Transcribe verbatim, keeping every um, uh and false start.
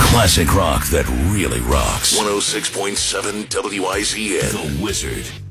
Classic rock that really rocks. one oh six point seven W I Z N. The Wizard.